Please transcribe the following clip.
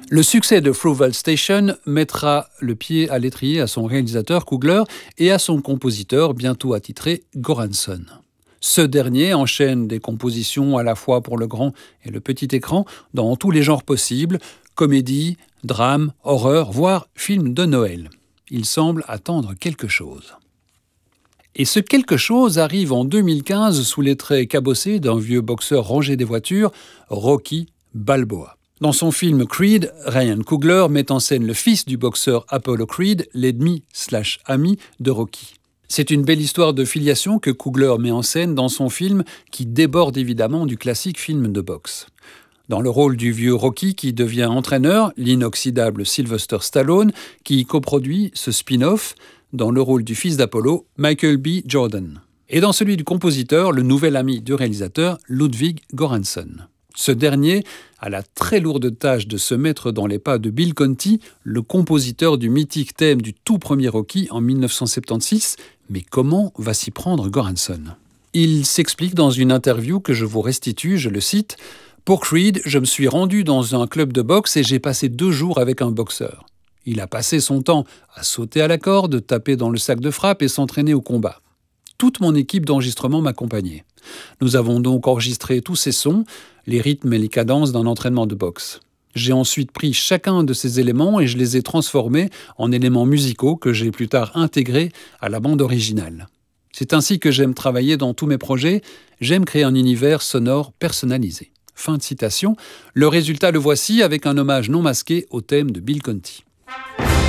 Le succès de Fruitvale Station mettra le pied à l'étrier à son réalisateur Coogler et à son compositeur bientôt attitré Göransson. Ce dernier enchaîne des compositions à la fois pour le grand et le petit écran dans tous les genres possibles, comédie, drame, horreur, voire film de Noël. Il semble attendre quelque chose. Et ce quelque chose arrive en 2015 sous les traits cabossés d'un vieux boxeur rangé des voitures, Rocky Balboa. Dans son film Creed, Ryan Coogler met en scène le fils du boxeur Apollo Creed, l'ennemi/ami de Rocky. C'est une belle histoire de filiation que Coogler met en scène dans son film qui déborde évidemment du classique film de boxe. Dans le rôle du vieux Rocky qui devient entraîneur, l'inoxydable Sylvester Stallone qui coproduit ce spin-off, dans le rôle du fils d'Apollo, Michael B. Jordan. Et dans celui du compositeur, le nouvel ami du réalisateur, Ludwig Göransson. Ce dernier a la très lourde tâche de se mettre dans les pas de Bill Conti, le compositeur du mythique thème du tout premier Rocky en 1976. Mais comment va s'y prendre Göransson ? Il s'explique dans une interview que je vous restitue, je le cite, « Pour Creed, je me suis rendu dans un club de boxe et j'ai passé 2 jours avec un boxeur. Il a passé son temps à sauter à la corde, taper dans le sac de frappe et s'entraîner au combat. Toute mon équipe d'enregistrement m'accompagnait. Nous avons donc enregistré tous ces sons, les rythmes et les cadences d'un entraînement de boxe. J'ai ensuite pris chacun de ces éléments et je les ai transformés en éléments musicaux que j'ai plus tard intégrés à la bande originale. C'est ainsi que j'aime travailler dans tous mes projets, j'aime créer un univers sonore personnalisé. » Fin de citation. Le résultat le voici avec un hommage non masqué au thème de Bill Conti.